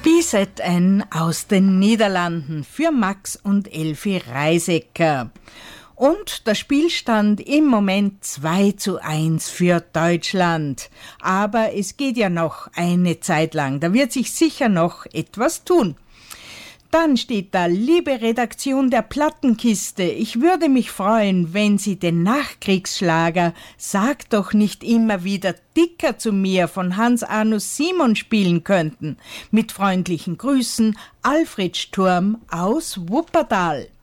BZN aus den Niederlanden für Max und Elfi Reisecker. Und der Spielstand im Moment 2:1 für Deutschland. Aber es geht ja noch eine Zeit lang. Da wird sich sicher noch etwas tun. Dann steht da: Liebe Redaktion der Plattenkiste, ich würde mich freuen, wenn Sie den Nachkriegsschlager Sag doch nicht immer wieder dicker zu mir von Hans Arnus Simon spielen könnten. Mit freundlichen Grüßen, Alfred Sturm aus Wuppertal.